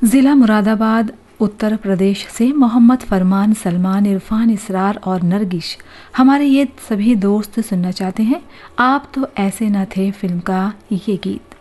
ज़िला मुरादाबाद उत्तर प्रदेश से मोहम्मद फरमान, सलमान, इरफान, इसरार और नरगिश हमारे ये सभी दोस्त सुनना चाहते हैं आप तो ऐसे न थे फिल्म का ये गीत।